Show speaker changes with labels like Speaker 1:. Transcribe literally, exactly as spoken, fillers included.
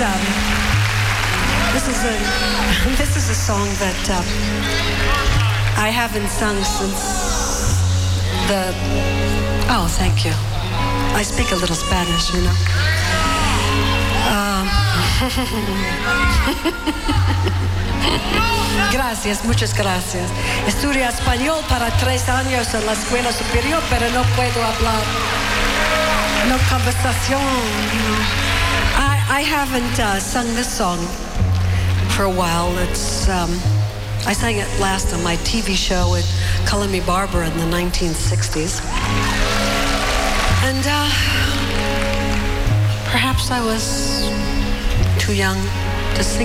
Speaker 1: um, this is a this is a song that uh, I haven't sung since the. Oh, thank you. I speak a little Spanish, you know. Um, gracias, muchas gracias. Estudié español para tres años en la escuela superior, pero no puedo hablar. No conversación. I, I haven't uh, sung this song for a while. It's um, I sang it last on my T V show with Color Me Barbara in the nineteen sixties. And uh, perhaps I was too young to sing